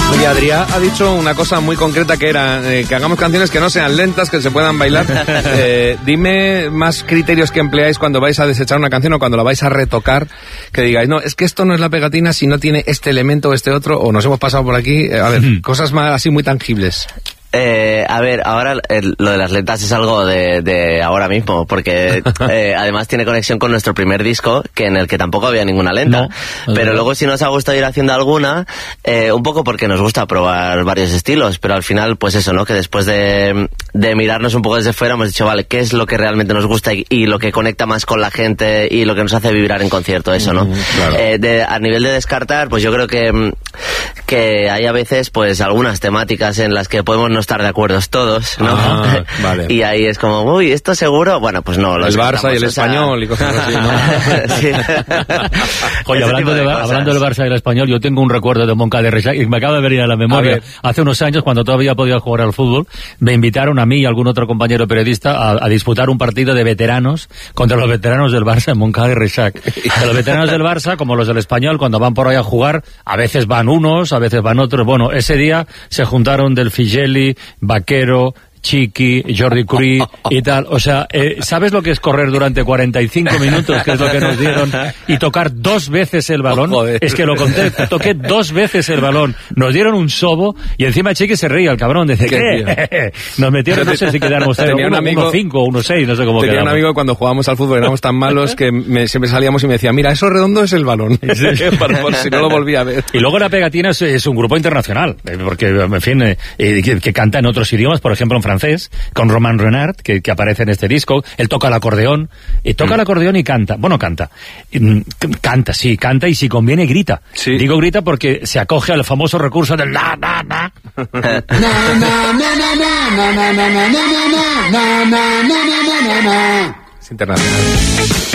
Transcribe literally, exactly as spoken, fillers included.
Y Adrià ha dicho una cosa muy concreta que era eh, que hagamos canciones que no sean lentas, que se puedan bailar. Eh, dime más criterios que empleáis cuando vais a desechar una canción o cuando la vais a retocar, que digáis, no, es que esto no es la pegatina si no tiene este elemento o este otro, o nos hemos pasado por aquí. Eh, a ver, mm. cosas más así muy tangibles. Eh, a ver, ahora el, lo de las letras es algo de, de ahora mismo, porque eh, además tiene conexión con nuestro primer disco, que en el que tampoco había ninguna lenta. No, pero luego sí nos ha gustado ir haciendo alguna, eh, un poco porque nos gusta probar varios estilos, pero al final, pues eso, ¿no? Que después de, de mirarnos un poco desde fuera hemos dicho, vale, ¿qué es lo que realmente nos gusta y, y lo que conecta más con la gente y lo que nos hace vibrar en concierto? Eso, ¿no? Mm, claro. eh, de, a nivel de descartar, pues yo creo que, que hay a veces, pues, algunas temáticas en las que podemos no estar de acuerdo todos, ¿no? Ah, vale. Y ahí es como, uy, ¿esto seguro? Bueno, pues no. El Barça y el o sea... Español y cosas así, ¿no? Sí. Oye, hablando, de, de hablando del Barça y el Español, yo tengo un recuerdo de Moncada de Reixac y me acaba de venir a la memoria. A Hace unos años, cuando todavía podía jugar al fútbol, me invitaron a mí y a algún otro compañero periodista a, a disputar un partido de veteranos contra los veteranos del Barça en Moncada de Reixac. Que los veteranos del Barça, como los del Español, cuando van por ahí a jugar, a veces van unos, a veces van otros. Bueno, ese día se juntaron Del Figelli, Vaquero, Chiqui, Jordi Curí y tal. O sea, eh, ¿sabes lo que es correr durante cuarenta y cinco minutos, que es lo que nos dieron, y tocar dos veces el balón? Oh, es que lo conté, toqué dos veces el balón. Nos dieron un sobo y encima Chiqui se reía, el cabrón. Dice, ¿qué? ¿Qué? Nos metieron, no sé si quedamos tenía un amigo, uno cinco, uno seis, no sé cómo tenía quedamos. Un amigo cuando jugábamos al fútbol éramos tan malos que me, siempre salíamos y me decía, mira, eso redondo es el balón. por, por si no lo volví a ver. Y luego La Pegatina es, es un grupo internacional, porque, en fin, eh, que, que canta en otros idiomas, por ejemplo en francés, con Romain Renard, que, que aparece en este disco. Él toca el acordeón, y toca mm. el acordeón y canta. Bueno, canta. Canta, sí, canta, y si conviene grita. Sí. Digo grita porque se acoge al famoso recurso del na, na, na. Es internacional.